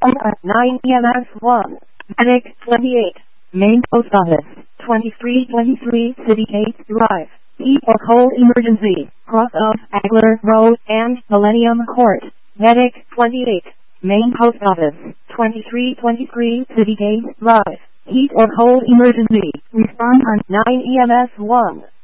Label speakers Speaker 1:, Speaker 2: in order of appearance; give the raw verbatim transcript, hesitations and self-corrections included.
Speaker 1: nine E M S one. Medic twenty-eight. Main Post Office. twenty-three twenty-three City Gate Drive. Heat or cold emergency. Cross of Agler Road and Millennium Court. Medic twenty-eight. Main Post Office. twenty-three twenty-three City Gate Drive. Heat or cold emergency. Respond on nine E M S one.